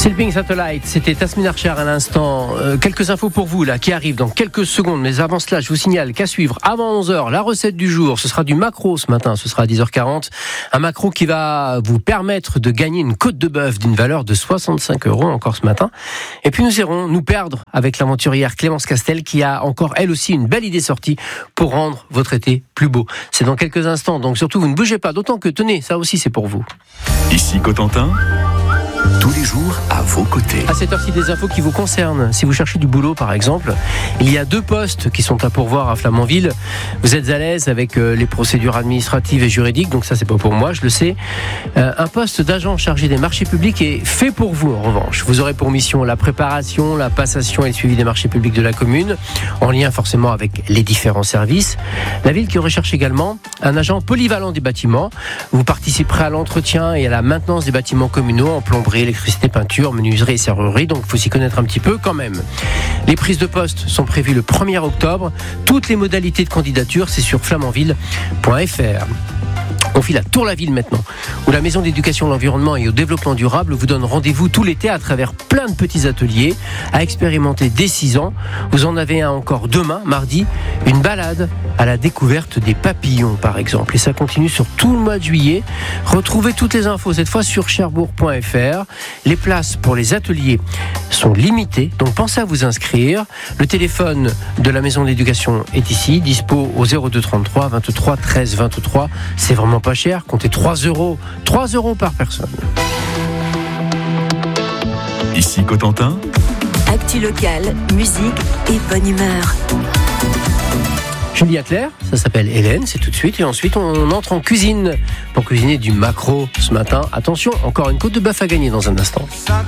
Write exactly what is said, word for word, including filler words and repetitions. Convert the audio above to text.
Sleeping Satellite, c'était Tasmin Archer à l'instant. Euh, quelques infos pour vous là qui arrivent dans quelques secondes. Mais avant cela, je vous signale qu'à suivre avant onze heures, la recette du jour. Ce sera du maquereau ce matin, ce sera à dix heures quarante. Un maquereau qui va vous permettre de gagner une côte de bœuf d'une valeur de soixante-cinq euros encore ce matin. Et puis nous irons nous perdre avec l'aventurière Clémence Castel qui a encore elle aussi une belle idée sortie pour rendre votre été plus beau. C'est dans quelques instants, donc surtout vous ne bougez pas. D'autant que tenez, ça aussi c'est pour vous. Ici Cotentin, tous les jours à vos côtés. À cette heure-ci, des infos qui vous concernent. Si vous cherchez du boulot, par exemple, il y a deux postes qui sont à pourvoir à Flamanville. Vous êtes à l'aise avec euh, les procédures administratives et juridiques, donc ça, c'est pas pour moi, je le sais. Euh, un poste d'agent chargé des marchés publics est fait pour vous, en revanche. Vous aurez pour mission la préparation, la passation et le suivi des marchés publics de la commune, en lien forcément avec les différents services. La ville qui recherche également un agent polyvalent des bâtiments. Vous participerez à l'entretien et à la maintenance des bâtiments communaux en plomberie, électricité, peinture, menuiserie et serrurerie, donc il faut s'y connaître un petit peu quand même. Les prises de poste sont prévues le premier octobre. Toutes les modalités de candidature, c'est sur flamanville point f r. On file à Tour-la-Ville maintenant, où la Maison d'éducation, l'environnement et au développement durable vous donne rendez-vous tout l'été à travers plein de petits ateliers à expérimenter dès six ans. Vous en avez un encore demain, mardi, une balade à la découverte des papillons par exemple. Et ça continue sur tout le mois de juillet. Retrouvez toutes les infos cette fois sur cherbourg point f r. Les places pour les ateliers sont limitées, donc pensez à vous inscrire. Le téléphone de la Maison d'éducation est ici, dispo au zéro deux trente-trois vingt-trois treize vingt-trois. C'est vraiment pas cher, comptez trois euros. trois euros par personne. Ici Cotentin, actu locale, musique et bonne humeur. Julien Clerc, ça s'appelle Hélène, c'est tout de suite. Et ensuite, on entre en cuisine pour cuisiner du maquereau ce matin. Attention, encore une côte de bœuf à gagner dans un instant.